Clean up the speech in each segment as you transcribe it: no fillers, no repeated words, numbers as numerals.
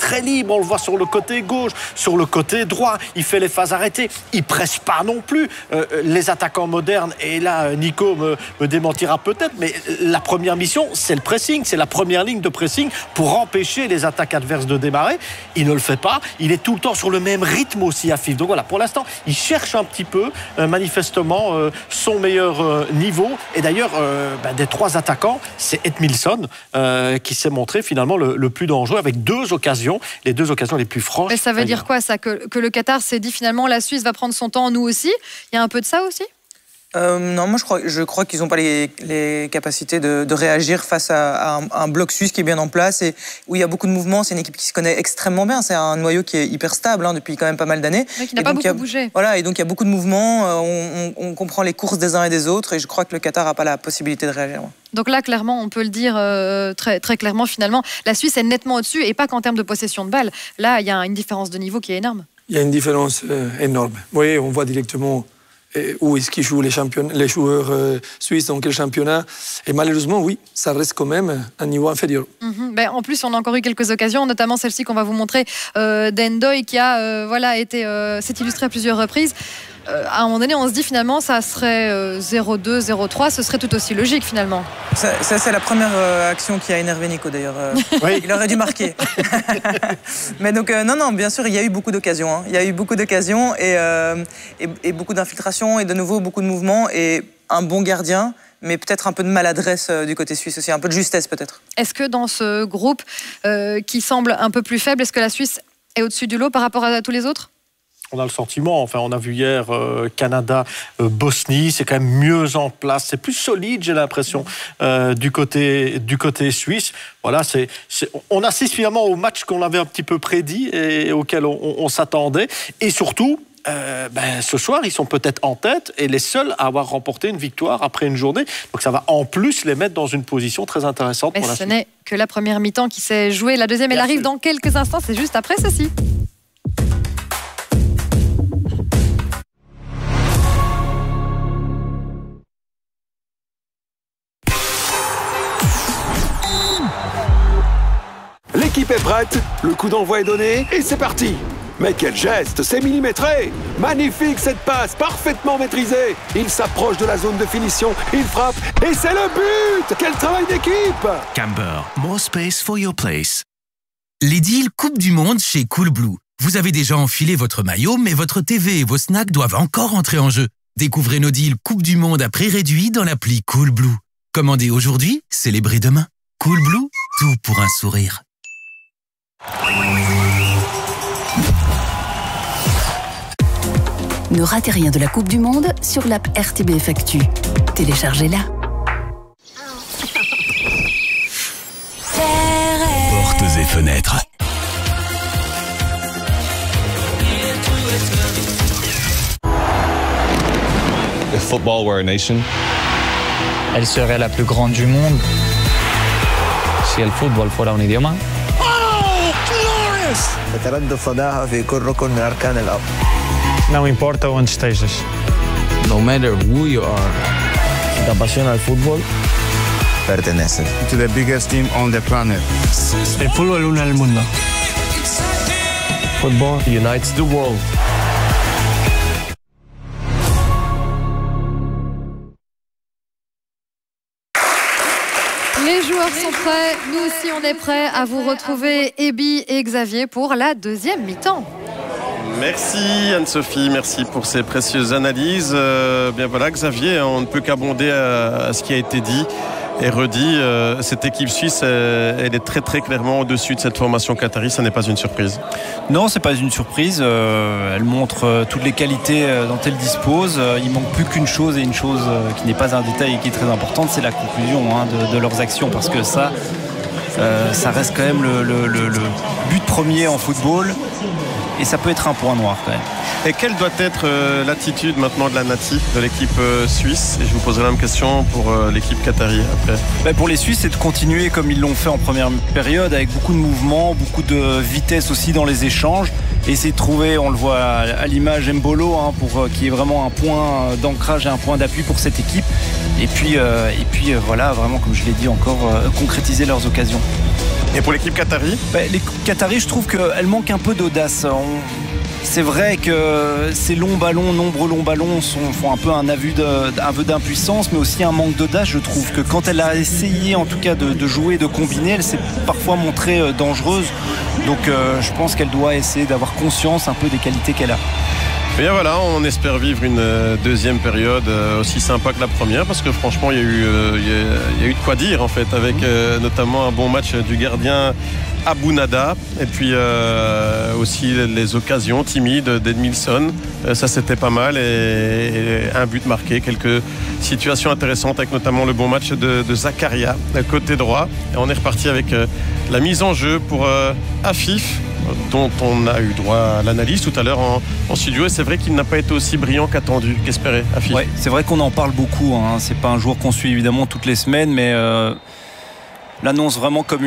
très libre. On le voit sur le côté gauche, sur le côté droit. Il fait les phases arrêtées. Il presse pas non plus. Les attaquants modernes, et là, Nico me démentira peut-être, mais la première mission, c'est le pressing. C'est la première ligne de pressing pour empêcher les attaques adverses de démarrer. Il ne le fait pas. Il est tout le temps sur le même rythme aussi, Afif. Donc voilà, pour l'instant, il cherche un petit peu, manifestement, son meilleur niveau. Et d'ailleurs, des 3 attaquants, c'est Edmilson qui s'est montré finalement le plus dangereux avec 2 occasions, les 2 occasions les plus franches. Mais ça veut dire quoi, ça, que le Qatar s'est dit finalement la Suisse va prendre son temps, nous aussi? Il y a un peu de ça aussi? Non, moi je crois qu'ils n'ont pas les capacités de réagir face à un bloc suisse qui est bien en place et où il y a beaucoup de mouvements. C'est une équipe qui se connaît extrêmement bien. C'est un noyau qui est hyper stable depuis quand même pas mal d'années. Mais qui n'a pas beaucoup bougé. Voilà, et donc il y a beaucoup de mouvements. On comprend les courses des uns et des autres et je crois que le Qatar n'a pas la possibilité de réagir. Donc là, clairement, on peut le dire très, très clairement, finalement, la Suisse est nettement au-dessus et pas qu'en termes de possession de balle. Là, il y a une différence de niveau qui est énorme. Il y a une différence énorme. Vous voyez, on voit directement où est-ce qu'ils jouent les joueurs suisses, dans quel championnat. Et malheureusement, oui, ça reste quand même un niveau inférieur. En plus, on a encore eu quelques occasions, notamment celle-ci qu'on va vous montrer d'Endoy qui a s'est illustré à plusieurs reprises. À un moment donné, on se dit finalement, ça serait 0-2, 0-3, ce serait tout aussi logique finalement. Ça c'est la première action qui a énervé Nico d'ailleurs. Oui. Il aurait dû marquer. Mais donc, non, bien sûr, il y a eu beaucoup d'occasions. Il y a eu beaucoup d'occasions et beaucoup d'infiltrations et de nouveau beaucoup de mouvements et un bon gardien. Mais peut-être un peu de maladresse du côté suisse aussi, un peu de justesse peut-être. Est-ce que dans ce groupe qui semble un peu plus faible, est-ce que la Suisse est au-dessus du lot par rapport à tous les autres ? On a le sentiment, on a vu hier Canada, Bosnie, c'est quand même mieux en place, c'est plus solide, j'ai l'impression, du côté suisse. Voilà, on assiste finalement au match qu'on avait un petit peu prédit et auquel on s'attendait. Et surtout, ce soir, ils sont peut-être en tête et les seuls à avoir remporté une victoire après une journée. Donc ça va en plus les mettre dans une position très intéressante pour la suite. Ce n'est que la première mi-temps qui s'est jouée. La deuxième, elle arrive dans quelques instants. C'est juste après ceci. L'équipe est prête, le coup d'envoi est donné et c'est parti. Mais quel geste, c'est millimétré. Magnifique cette passe, parfaitement maîtrisée. Il s'approche de la zone de finition, il frappe et c'est le but. Quel travail d'équipe. Camber, more space for your place. Les deals Coupe du Monde chez Coolblue. Vous avez déjà enfilé votre maillot, mais votre TV et vos snacks doivent encore entrer en jeu. Découvrez nos deals Coupe du Monde à prix réduit dans l'appli Coolblue. Commandez aujourd'hui, célébrez demain. Coolblue, tout pour un sourire. Ne ratez rien de la Coupe du Monde sur l'app RTBF Actu. Téléchargez-la. Portes et fenêtres. If football were a nation, elle serait la plus grande du monde. Si el fútbol fuera un idioma. Não importa onde estejas. No matter who you are. Si te apasiona el fútbol, perteneces to the biggest team on the planet. El fútbol une el mundo. Football unites the world. Les joueurs sont prêts, nous aussi on est prêts à vous retrouver, Ebi et Xavier, pour la deuxième mi-temps. Merci Anne-Sophie, merci pour ces précieuses analyses. Bien voilà Xavier, on ne peut qu'abonder à ce qui a été dit et redit. Cette équipe suisse, elle est très très clairement au-dessus de cette formation qatari, ça n'est pas une surprise. Non, c'est pas une surprise. Elle montre toutes les qualités dont elle dispose. Il manque plus qu'une chose, et une chose qui n'est pas un détail et qui est très importante, c'est la conclusion de leurs actions, parce que ça reste quand même le but premier en football. Et ça peut être un point noir quand même. Et quelle doit être l'attitude maintenant de la Nati, de l'équipe suisse? Et je vous poserai la même question pour l'équipe qatari après. Pour les Suisses, c'est de continuer comme ils l'ont fait en première période, avec beaucoup de mouvements, beaucoup de vitesse aussi dans les échanges. Et essayer de trouver, on le voit à l'image, Mbolo, pour qui est vraiment un point d'ancrage et un point d'appui pour cette équipe. Et puis voilà, vraiment, comme je l'ai dit encore, concrétiser leurs occasions. Et pour l'équipe qatari, l'équipe qatari, je trouve qu'elle manque un peu d'audace. C'est vrai que ces nombreux longs ballons font un peu un aveu d'impuissance, mais aussi un manque d'audace. Je trouve que quand elle a essayé en tout cas de jouer, de combiner, elle s'est parfois montrée dangereuse. Donc je pense qu'elle doit essayer d'avoir conscience un peu des qualités qu'elle a. Et bien voilà, on espère vivre une deuxième période aussi sympa que la première, parce que franchement il y a eu de quoi dire en fait, avec notamment un bon match du gardien Abou-Nada, et puis aussi les occasions timides d'Edmilson. Ça c'était pas mal, et un but marqué, quelques situations intéressantes avec notamment le bon match de Zakaria côté droit. Et on est reparti avec la mise en jeu pour Afif, dont on a eu droit à l'analyse tout à l'heure en studio, et c'est vrai qu'il n'a pas été aussi brillant qu'attendu, qu'espéré Afif. Ouais, c'est vrai qu'on en parle beaucoup, hein. C'est pas un joueur qu'on suit évidemment toutes les semaines, mais l'annonce vraiment comme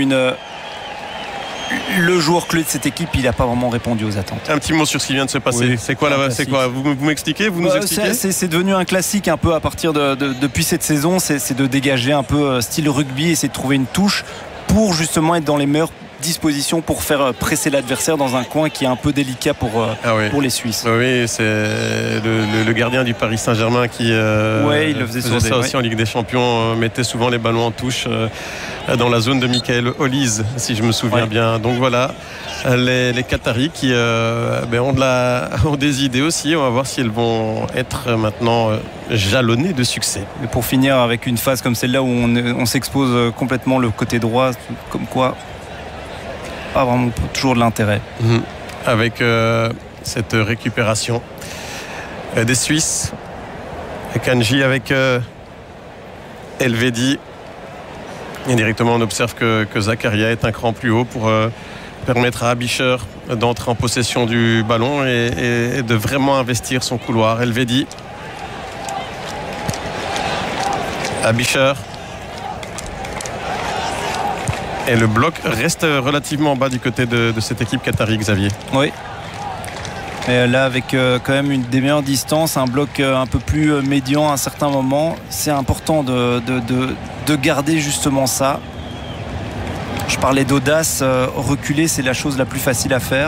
le joueur clé de cette équipe, il n'a pas vraiment répondu aux attentes. Un petit mot sur ce qui vient de se passer. Oui, c'est quoi vous m'expliquez, vous nous expliquez? C'est devenu un classique un peu à partir depuis cette saison, c'est de dégager un peu style rugby, essayer de trouver une touche pour justement être dans les meilleures dispositions pour faire presser l'adversaire dans un coin qui est un peu délicat pour les Suisses. Oui, c'est le gardien du Paris Saint-Germain qui il le faisait ça aussi en Ligue des Champions, mettait souvent les ballons en touche dans la zone de Michael Holise, si je me souviens bien. Donc voilà, les Qataris qui ont des idées aussi. On va voir si elles vont être maintenant jalonnées de succès. Et pour finir avec une phase comme celle-là où on s'expose complètement le côté droit, comme quoi pas vraiment toujours de l'intérêt. Avec cette récupération des Suisses, Kanji avec Elvedi, et directement on observe que Zakaria est un cran plus haut pour permettre à Abisher d'entrer en possession du ballon et de vraiment investir son couloir. Elvedi, Abisher, et le bloc reste relativement bas du côté de cette équipe qatari, Xavier. Oui. Et là, avec quand même des meilleures distances, un bloc un peu plus médian à un certain moment, c'est important de garder justement ça. Je parlais d'audace, reculer, c'est la chose la plus facile à faire.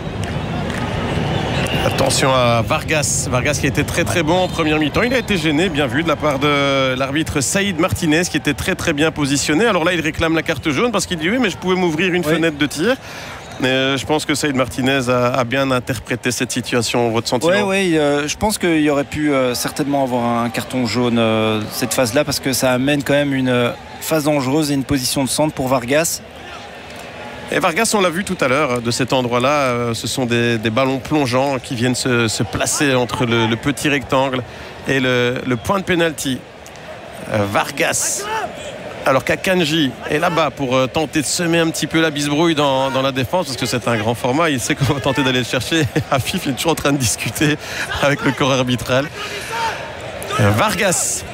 Attention à Vargas qui a été très très bon en première mi-temps. Il a été gêné, bien vu, de la part de l'arbitre Saïd Martinez, qui était très très bien positionné. Alors là il réclame la carte jaune parce qu'il dit oui, mais je pouvais m'ouvrir une fenêtre de tir. Mais je pense que Saïd Martinez a bien interprété cette situation. Votre sentiment? Oui, je pense qu'il aurait pu certainement avoir un carton jaune cette phase-là, parce que ça amène quand même une phase dangereuse et une position de centre pour Vargas. Et Vargas, on l'a vu tout à l'heure, de cet endroit-là, ce sont des ballons plongeants qui viennent se placer entre le petit rectangle et le point de pénalty. Vargas, alors qu'Akanji est là-bas pour tenter de semer un petit peu la bisbrouille dans la défense, parce que c'est un grand format, il sait qu'on va tenter d'aller le chercher. Afif est toujours en train de discuter avec le corps arbitral. Vargas.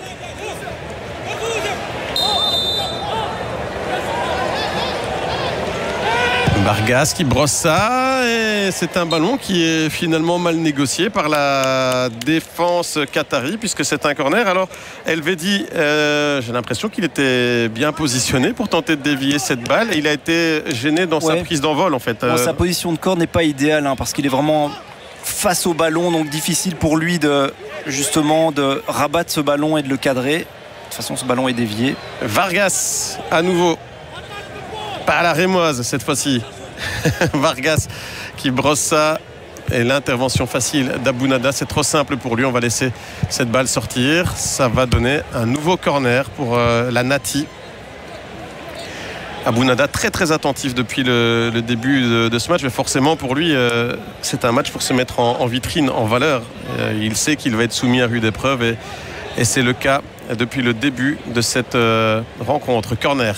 Vargas qui brosse ça, et c'est un ballon qui est finalement mal négocié par la défense qatari, puisque c'est un corner. Alors Elvedi, j'ai l'impression qu'il était bien positionné pour tenter de dévier cette balle, et il a été gêné dans sa prise d'envol en fait. Sa position de corps n'est pas idéale, parce qu'il est vraiment face au ballon, donc difficile pour lui de rabattre ce ballon et de le cadrer. De toute façon, ce ballon est dévié. Vargas à nouveau, pas à la rémoise cette fois-ci. Vargas qui brosse ça, et l'intervention facile d'Abou-Nada, c'est trop simple pour lui. On va laisser cette balle sortir. Ça va donner un nouveau corner pour la Nati. Abou-Nada très très attentif depuis le début de ce match, mais forcément pour lui c'est un match pour se mettre en vitrine, en valeur. Il sait qu'il va être soumis à rude épreuve, et c'est le cas depuis le début de cette rencontre. Corner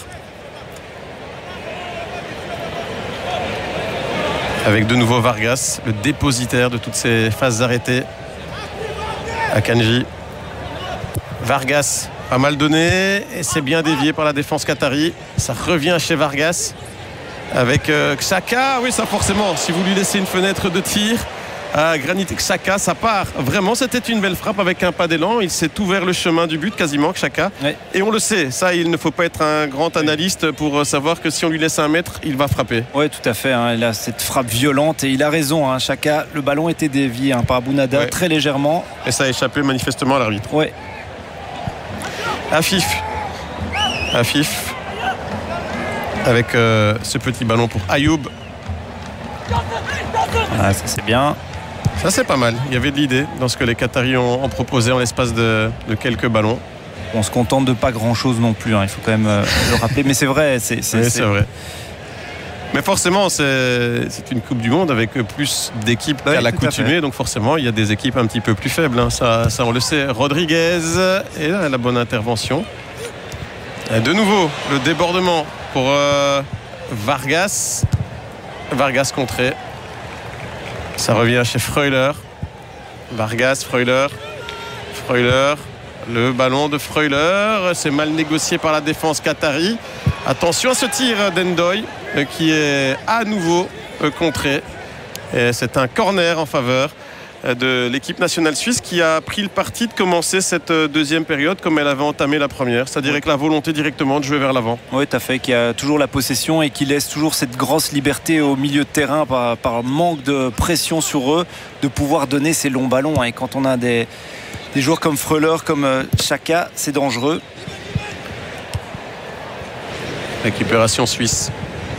avec de nouveau Vargas, le dépositaire de toutes ces phases arrêtées. Akanji, Vargas, pas mal donné, et c'est bien dévié par la défense qatari. Ça revient chez Vargas avec Xhaka. Oui, ça forcément, si vous lui laissez une fenêtre de tir, à Granit Xhaka. Ça part vraiment, c'était une belle frappe avec un pas d'élan. Il s'est ouvert le chemin du but quasiment, Xhaka. Ouais. Et on le sait, ça il ne faut pas être un grand analyste pour savoir que si on lui laisse 1 mètre, il va frapper. Oui, tout à fait. Il a cette frappe violente et il a raison. Xhaka, le ballon était dévié par Bounada très légèrement. Et ça a échappé manifestement à l'arbitre. Oui. Afif avec ce petit ballon pour Ayoub. Ah, ça c'est bien. Ça c'est pas mal. Il y avait de l'idée dans ce que les Qataris ont proposé en l'espace de quelques ballons. On se contente de pas grand chose non plus, il faut quand même le rappeler, mais c'est vrai. C'est vrai. Mais forcément, c'est une Coupe du Monde avec plus d'équipes qu'à l'accoutumée, donc forcément, il y a des équipes un petit peu plus faibles. Ça, on le sait. Rodriguez, et là, la bonne intervention. Et de nouveau, le débordement pour Vargas. Vargas contré. Ça revient chez Freuler. Vargas, Freuler. Le ballon de Freuler, c'est mal négocié par la défense qatari. Attention à ce tir d'Endoy qui est à nouveau contré. Et c'est un corner en faveur de l'équipe nationale suisse qui a pris le parti de commencer cette deuxième période comme elle avait entamé la première, c'est-à-dire avec la volonté directement de jouer vers l'avant. Oui, tout à fait, qui a toujours la possession et qui laisse toujours cette grosse liberté au milieu de terrain par manque de pression sur eux de pouvoir donner ces longs ballons. Et quand on a des joueurs comme Freuler, comme Xhaka, c'est dangereux. Récupération suisse.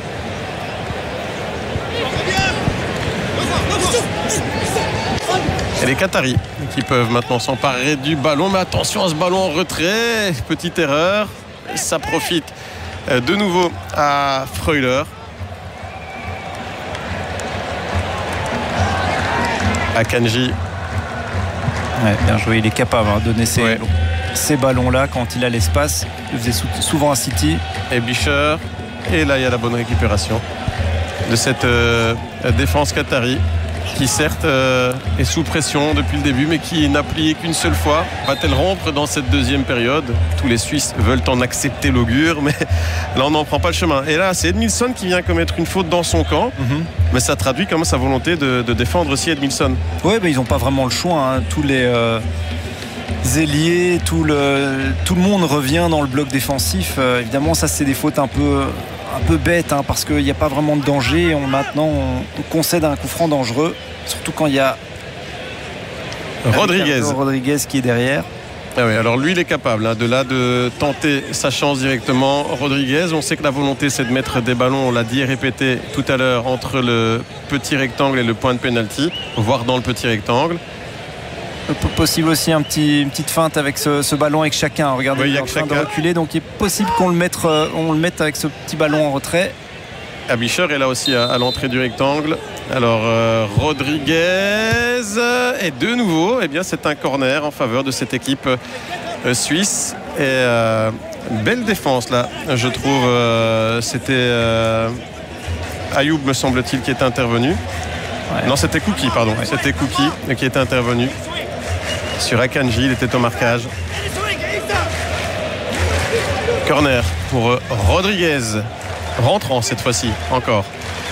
Et les Qataris qui peuvent maintenant s'emparer du ballon. Mais attention à ce ballon en retrait. Petite erreur. Ça profite de nouveau à Freuler. Akanji. Ouais, bien joué. Il est capable de donner ces ballons-là quand il a l'espace. Il faisait souvent à City. Et Bischer. Et là, il y a la bonne récupération de cette défense qatari qui certes est sous pression depuis le début mais qui n'a plié qu'une seule fois. Va-t-elle rompre dans cette deuxième période? Tous les Suisses veulent en accepter l'augure, mais là on n'en prend pas le chemin. Et là c'est Edmilson qui vient commettre une faute dans son camp, mais ça traduit quand même sa volonté de défendre aussi Edmilson. Oui, ils n'ont pas vraiment le choix, tous les ailiers, tout le monde revient dans le bloc défensif. Évidemment ça c'est des fautes un peu bête parce qu'il n'y a pas vraiment de danger. Maintenant on concède un coup franc dangereux, surtout quand il y a Rodriguez qui est derrière. Ah oui, alors lui il est capable de tenter sa chance directement. Rodriguez, on sait que la volonté c'est de mettre des ballons, on l'a dit et répété tout à l'heure, entre le petit rectangle et le point de pénalty, voire dans le petit rectangle. Possible aussi une petite feinte avec ce ballon avec chacun. Regardez, il est en train de reculer, donc il est possible qu'on le mette avec ce petit ballon en retrait. Abischer est là aussi à l'entrée du rectangle. Alors Rodriguez, et de nouveau c'est un corner en faveur de cette équipe suisse. Et belle défense là, je trouve. C'était Ayoub me semble-t-il qui est intervenu. Ouais. Non, c'était Kouki, pardon. Ouais. C'était Kouki qui était intervenu sur Akanji, il était au marquage. Corner pour Rodriguez, rentrant cette fois-ci encore.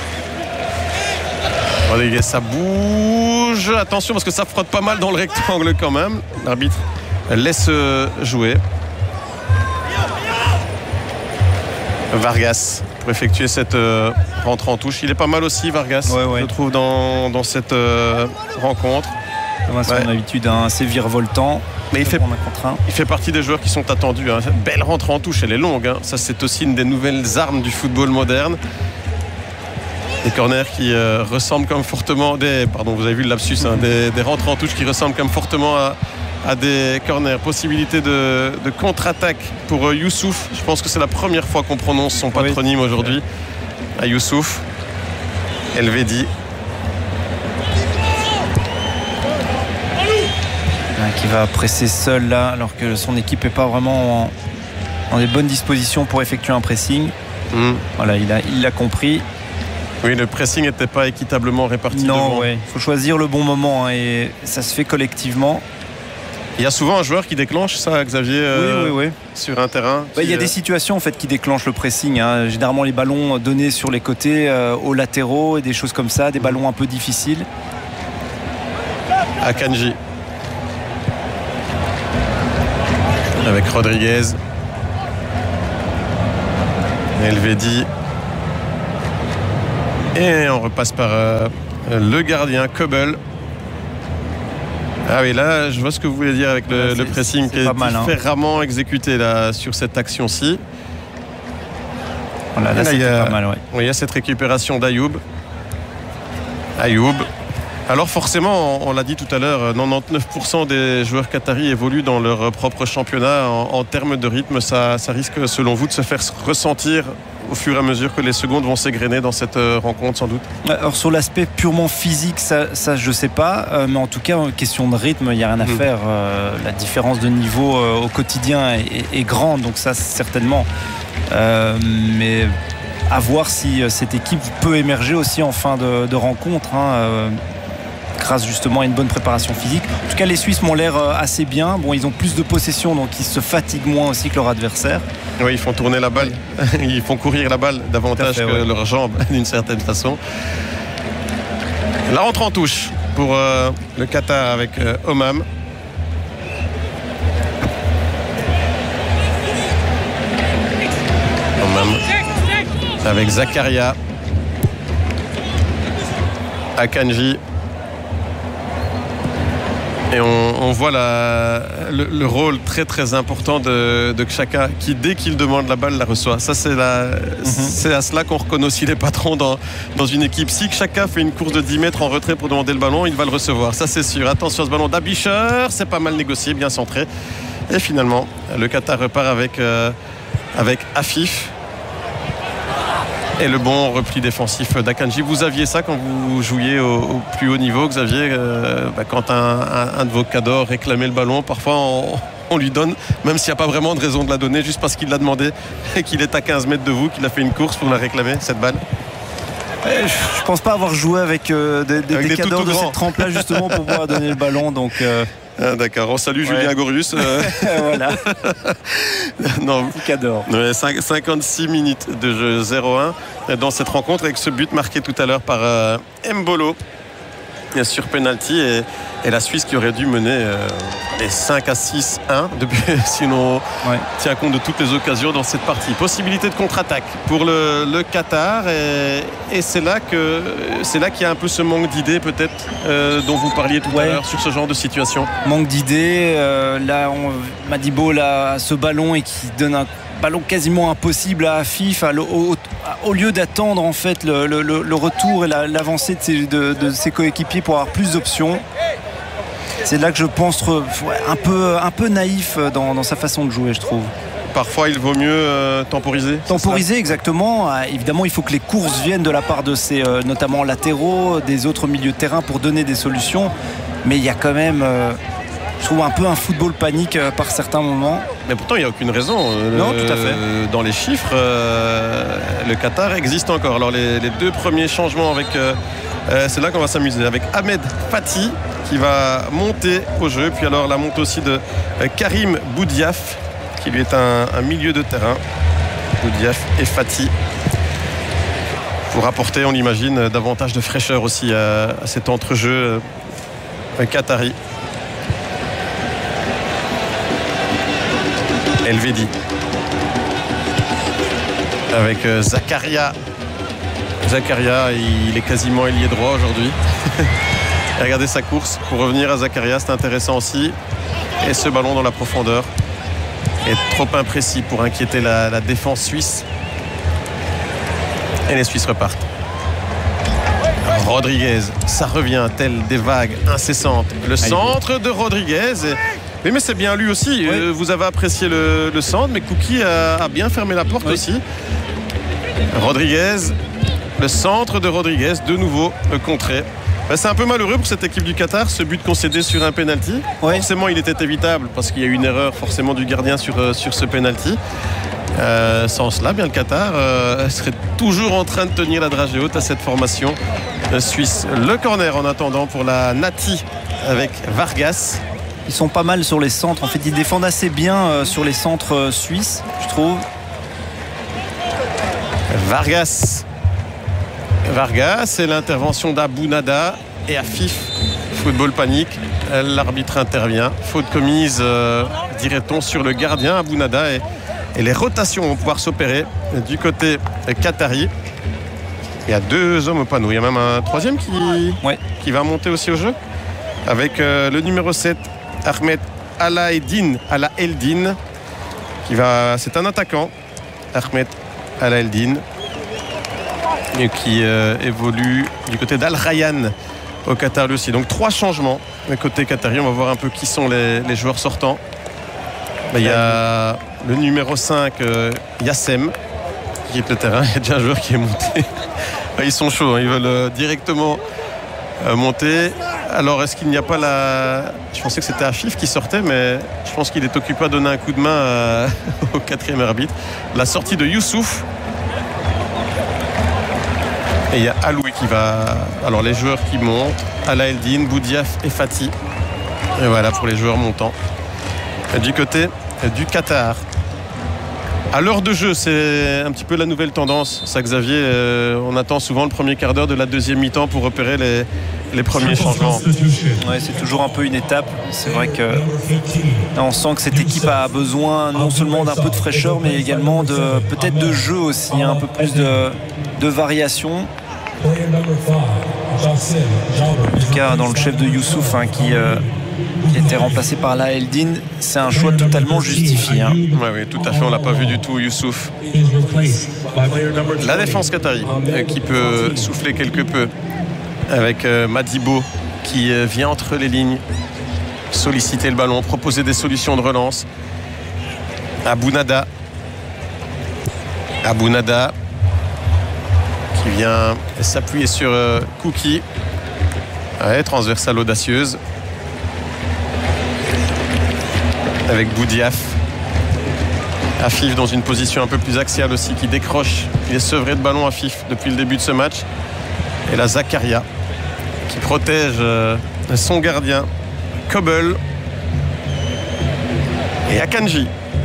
Rodriguez, ça bouge, attention parce que ça frotte pas mal dans le rectangle quand même. L'arbitre laisse jouer. Vargas pour effectuer cette rentrée en touche. Il est pas mal aussi Vargas, je trouve, dans cette rencontre. Comme à son habitude, assez virevoltant. Mais il fait partie des joueurs qui sont attendus. Cette belle rentrée en touche, elle est longue. Ça, c'est aussi une des nouvelles armes du football moderne. Des corners qui ressemblent comme fortement vous avez vu le lapsus, des rentrées en touche qui ressemblent comme fortement à des corners. Possibilité de contre-attaque pour Youssouf. Je pense que c'est la première fois qu'on prononce son patronyme aujourd'hui. À Youssouf Elvedi. Qui va presser seul là, alors que son équipe n'est pas vraiment en des bonnes dispositions pour effectuer un pressing. Voilà, il a compris. Oui, le pressing n'était pas équitablement réparti. Non, il faut choisir le bon moment et ça se fait collectivement. Il y a souvent un joueur qui déclenche ça, Xavier, sur un terrain. Il y a des situations en fait qui déclenchent le pressing. Généralement les ballons donnés sur les côtés, aux latéraux et des choses comme ça, des ballons un peu difficiles. Akanji. Avec Rodriguez. Elvedi. Et on repasse par le gardien, Kobel. Ah oui, là, je vois ce que vous voulez dire avec le pressing qui est différemment exécuté là, sur cette action-ci. Voilà, là, c'était pas mal, il y a cette récupération d'Ayoub. Alors forcément, on l'a dit tout à l'heure, 99% des joueurs qataris évoluent dans leur propre championnat. En termes de rythme, ça risque, selon vous, de se faire ressentir au fur et à mesure que les secondes vont s'égrener dans cette rencontre, sans doute. Alors sur l'aspect purement physique, ça je sais pas, mais en tout cas en question de rythme, il n'y a rien à faire. La différence de niveau au quotidien est grande, donc ça certainement. Mais à voir si cette équipe peut émerger aussi en fin de rencontre, grâce justement à une bonne préparation physique. En tout cas, les Suisses m'ont l'air assez bien. Bon, ils ont plus de possession, donc ils se fatiguent moins aussi que leur adversaire. Oui, ils font tourner la balle. Ils font courir la balle davantage que leurs jambes, d'une certaine façon. La rentre en touche pour le Qatar avec Omam. Avec Zakaria, Akanji, et on voit le rôle très très important de Xhaka qui dès qu'il demande la balle la reçoit. Ça c'est à cela qu'on reconnaît aussi les patrons dans une équipe. Si Xhaka fait une course de 10 mètres en retrait pour demander le ballon, il va le recevoir, ça c'est sûr. Attention à ce ballon d'Abisher, c'est pas mal négocié, bien centré, et finalement le Qatar repart avec Afif. Et le bon repli défensif d'Akanji. Vous aviez ça quand vous jouiez au plus haut niveau, Xavier, quand un de vos cadors réclamait le ballon, parfois on lui donne, même s'il n'y a pas vraiment de raison de la donner, juste parce qu'il l'a demandé et qu'il est à 15 mètres de vous, qu'il a fait une course pour la réclamer, cette balle. Je pense pas avoir joué avec des cadors de cette trempe-là justement pour pouvoir donner le ballon, donc... D'accord, on salue Julien Gorius. Voilà. Non, cador. 56 minutes de jeu, 0-1 dans cette rencontre, avec ce but marqué tout à l'heure par Mbolo sur penalty, et la Suisse qui aurait dû mener les 5-6-1 si l'on tient compte de toutes les occasions dans cette partie. Possibilité de contre-attaque pour le Qatar, et c'est là qu'il y a un peu ce manque d'idées peut-être dont vous parliez tout à l'heure sur ce genre de situation. Manque d'idées, là Madibo a ce ballon et qui donne un ballon quasiment impossible à Afif, au lieu d'attendre en fait le retour et l'avancée de ses coéquipiers pour avoir plus d'options. C'est là que je pense un peu naïf dans sa façon de jouer, je trouve. Parfois il vaut mieux temporiser. Temporiser, exactement. Évidemment, il faut que les courses viennent de la part de ces notamment latéraux, des autres milieux de terrain pour donner des solutions, mais il y a quand même je trouve un peu un football panique par certains moments. Mais pourtant il n'y a aucune raison. Non, tout à fait. Dans les chiffres, le Qatar existe encore. Alors les deux premiers changements avec c'est là qu'on va s'amuser, avec Ahmed Fati qui va monter au jeu, puis alors la montée aussi de Karim Boudiaf qui lui est un milieu de terrain. Boudiaf et Fati pour apporter, on l'imagine, davantage de fraîcheur aussi à cet entrejeu qatari. Elvedi avec Zakaria. Zakaria, il est quasiment ailier droit aujourd'hui. Regardez sa course pour revenir à Zakaria, c'est intéressant aussi. Et ce ballon dans la profondeur est trop imprécis pour inquiéter la défense suisse. Et les Suisses repartent. Rodriguez, ça revient tel des vagues incessantes. Le centre de Rodriguez. Oui, mais c'est bien lui aussi. Vous avez apprécié le centre, mais Kouki a bien fermé la porte aussi. Rodriguez, le centre de Rodriguez, de nouveau contré. C'est un peu malheureux pour cette équipe du Qatar, ce but concédé sur un penalty. Forcément, il était évitable parce qu'il y a eu une erreur forcément du gardien sur ce penalty. Sans cela, bien le Qatar serait toujours en train de tenir la dragée haute à cette formation suisse. Le corner en attendant pour la Nati avec Vargas. Ils sont pas mal sur les centres. En fait, ils défendent assez bien sur les centres suisses, je trouve. Vargas et l'intervention d'Abou Nada, et Afif Football panique, l'arbitre intervient. Faute commise, dirait-on, sur le gardien Abounada et les rotations vont pouvoir s'opérer du côté qatari. Il y a 2 hommes au panneau. Il y a même un 3e qui va monter aussi au jeu avec le numéro 7, Ahmed Alaeldin. C'est un attaquant, Ahmed Alaeldin, qui évolue du côté d'Al Rayyan au Qatar lui aussi. Donc 3 changements côté qatari. On va voir un peu qui sont les joueurs sortants. Il y a le numéro 5, Yassem, qui quitte le terrain. Il y a déjà un joueur qui est monté. Ils sont chauds, ils veulent directement monter. Alors est-ce qu'il n'y a pas Je pensais que c'était Afif qui sortait, mais je pense qu'il est occupé à donner un coup de main au 4e arbitre. La sortie de Youssouf. Et il y a Aloui qui va... Alors les joueurs qui montent, Alaeldin, Boudiaf et Fati. Et voilà pour les joueurs montants. Et du côté du Qatar. À l'heure de jeu, c'est un petit peu la nouvelle tendance. Ça, Xavier, on attend souvent le premier quart d'heure de la deuxième mi-temps pour repérer les premiers changements. Ouais, c'est toujours un peu une étape. C'est vrai que là, on sent que cette équipe a besoin non seulement d'un peu de fraîcheur, mais également peut-être de jeu aussi, un peu plus de variation. En tout cas, dans le chef de Youssouf, qui était remplacé par Alaeldin, c'est un choix totalement justifié. Oui, tout à fait, on ne l'a pas vu du tout, Youssouf. La défense qatari qui peut souffler quelque peu avec Madibo qui vient entre les lignes, solliciter le ballon, proposer des solutions de relance. Abounada qui vient s'appuyer sur Kouki. Transversale audacieuse avec Boudiaf. Afif dans une position un peu plus axiale aussi, qui décroche. Il est sevré de ballon, Afif, depuis le début de ce match. Et là, Zakaria qui protège son gardien Kobel et Akanji.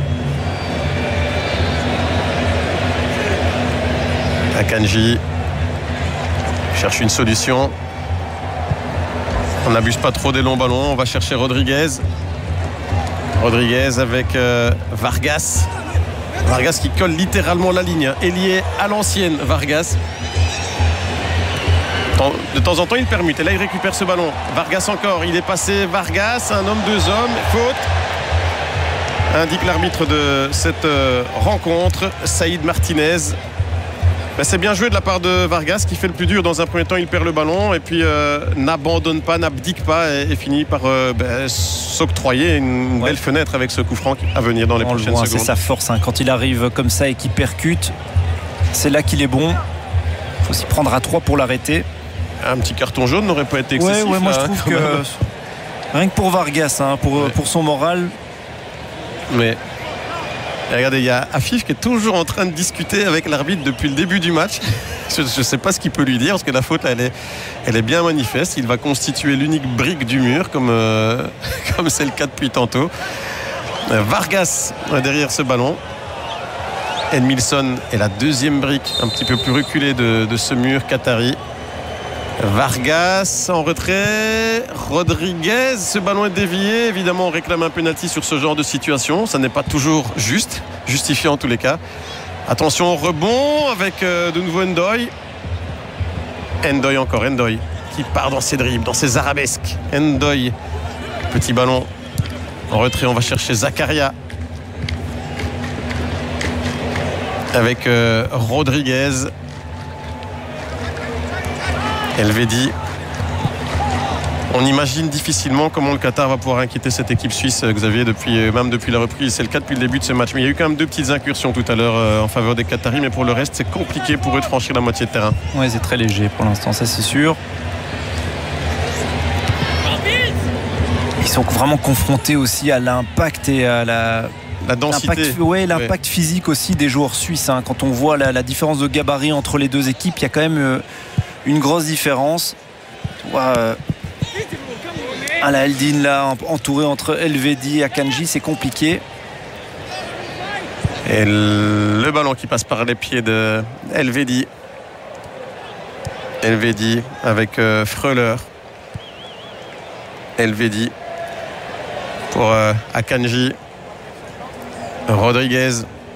Akanji cherche une solution. On n'abuse pas trop des longs ballons. On va chercher Rodriguez avec Vargas. Vargas qui colle littéralement la ligne. Ailier à l'ancienne, Vargas. De temps en temps, il permute. Et là, il récupère ce ballon. Vargas encore. Il est passé. Vargas, un homme, 2 hommes. Faute. Indique l'arbitre de cette rencontre, Saïd Martinez. C'est bien joué de la part de Vargas qui fait le plus dur. Dans un premier temps, il perd le ballon et puis n'abandonne pas, n'abdique pas et finit par s'octroyer une belle fenêtre avec ce coup franc à venir dans les prochaines secondes. C'est sa force. Quand il arrive comme ça et qu'il percute, c'est là qu'il est bon. Il faut s'y prendre à 3 pour l'arrêter. Un petit carton jaune n'aurait pas été excessif. Moi je trouve que rien que pour Vargas, pour son moral. Mais et regardez, il y a Afif qui est toujours en train de discuter avec l'arbitre depuis le début du match. Je ne sais pas ce qu'il peut lui dire parce que la faute là, elle est bien manifeste. Il va constituer l'unique brique du mur comme c'est le cas depuis tantôt. Vargas derrière ce ballon. Edmilson est la deuxième brique un petit peu plus reculée de ce mur qatari. Vargas en retrait. Rodriguez, ce ballon est dévié. Évidemment, on réclame un penalty sur ce genre de situation. Ça n'est pas toujours justifié en tous les cas. Attention au rebond avec de nouveau Ndoye. Ndoye qui part dans ses dribbles, dans ses arabesques. Ndoye, petit ballon en retrait. On va chercher Zakaria avec Rodriguez. Elvedi. On imagine difficilement comment le Qatar va pouvoir inquiéter cette équipe suisse, Xavier, même depuis la reprise. C'est le cas depuis le début de ce match. Mais il y a eu quand même 2 petites incursions tout à l'heure en faveur des Qataris. Mais pour le reste, c'est compliqué pour eux de franchir la moitié de terrain. Oui, c'est très léger pour l'instant, ça c'est sûr. Ils sont vraiment confrontés aussi à l'impact et à la densité. L'impact physique aussi des joueurs suisses. Quand on voit la différence de gabarit entre les deux équipes, il y a quand même une grosse différence. Alaeldin là entouré entre Elvedi et Akanji, c'est compliqué. Et le ballon qui passe par les pieds de Elvedi avec Freuler. Elvedi pour Akanji. Rodriguez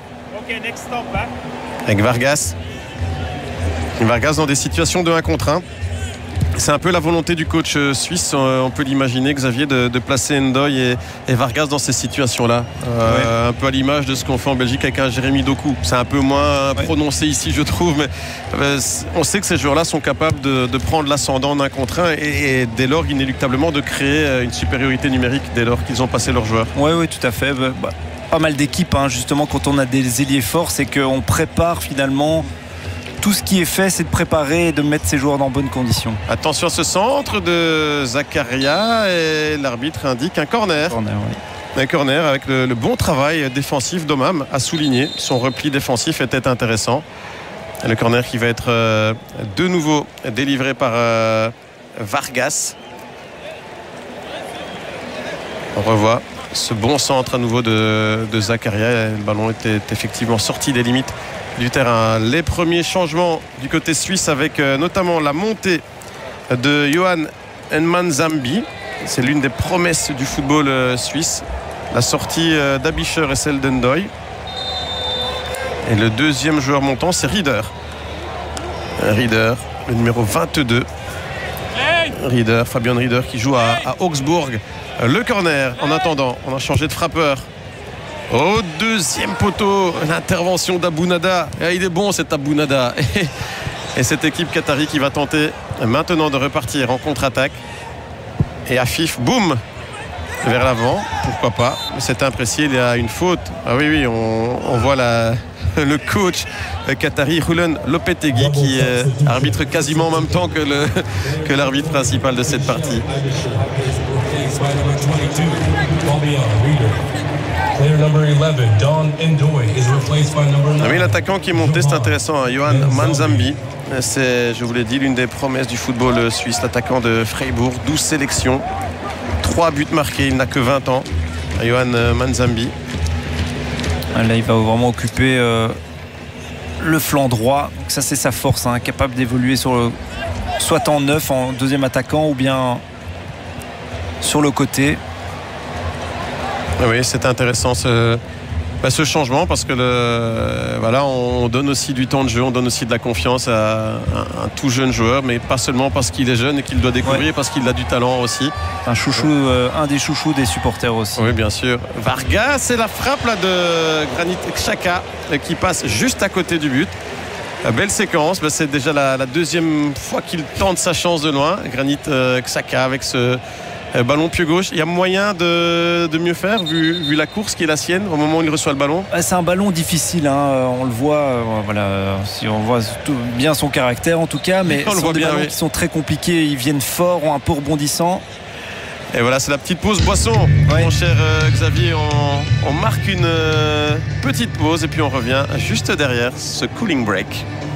avec Vargas. Vargas dans des situations de 1 contre 1. C'est un peu la volonté du coach suisse, on peut l'imaginer, Xavier, de placer Ndoye et Vargas dans ces situations-là. Un peu à l'image de ce qu'on fait en Belgique avec un Jérémy Doku. C'est un peu moins prononcé ici, je trouve, mais on sait que ces joueurs-là sont capables de prendre l'ascendant en 1 contre 1 et dès lors, inéluctablement, de créer une supériorité numérique dès lors qu'ils ont passé leurs joueurs. Oui, tout à fait. Pas mal d'équipes, justement, quand on a des ailiers forts, c'est qu'on prépare finalement. Tout ce qui est fait, c'est de préparer et de mettre ses joueurs dans bonnes conditions. Attention à ce centre de Zakaria et l'arbitre indique un corner. Un corner avec le bon travail défensif d'Omam à souligner. Son repli défensif était intéressant. Le corner qui va être de nouveau délivré par Vargas. On revoit ce bon centre à nouveau de Zakaria. Le ballon était effectivement sorti des limites du terrain. Les premiers changements du côté suisse avec notamment la montée de Johan Nmanzambi. C'est l'une des promesses du football suisse. La sortie d'Abischer et celle d'Ndoye. Et le deuxième joueur montant, c'est Rieder. Rieder, le numéro 22. Rieder, Fabian Rieder qui joue à Augsbourg. Le corner, en attendant, on a changé de frappeur. Au deuxième poteau, l'intervention d'Abounada. Il est bon cet Abounada. Et cette équipe qatari qui va tenter maintenant de repartir en contre-attaque. Et Afif, boum, vers l'avant, pourquoi pas. Mais c'est imprécis, il y a une faute. Ah oui, on voit le coach qatari, Julen Lopetegui, qui arbitre quasiment en même temps que l'arbitre principal de cette partie. Oui, l'attaquant qui est monté, c'est intéressant, Johan Nmanzambi. C'est, je vous l'ai dit, l'une des promesses du football suisse, l'attaquant de Freiburg, 12 sélections, 3 buts marqués, il n'a que 20 ans, Johan Nmanzambi. Là, il va vraiment occuper le flanc droit, donc ça c'est sa force, capable d'évoluer soit en neuf, en deuxième attaquant, ou bien sur le côté. Oui, c'est intéressant ce changement parce que on donne aussi du temps de jeu, on donne aussi de la confiance à un tout jeune joueur, mais pas seulement parce qu'il est jeune et qu'il doit découvrir, parce qu'il a du talent aussi. Un des chouchous des supporters aussi. Oui, bien sûr. Vargas, c'est la frappe là de Granit Xhaka qui passe juste à côté du but. Belle séquence, c'est déjà la deuxième fois qu'il tente sa chance de loin. Granit Xhaka avec ce ballon pied gauche. Il y a moyen de mieux faire vu la course qui est la sienne au moment où il reçoit le ballon. C'est un ballon difficile, on le voit, si on voit bien son caractère en tout cas, mais ce sont des ballons qui sont très compliqués, ils viennent fort, un peu rebondissants. Et voilà, c'est la petite pause boisson, mon cher Xavier. On marque une petite pause et puis on revient juste derrière ce cooling break.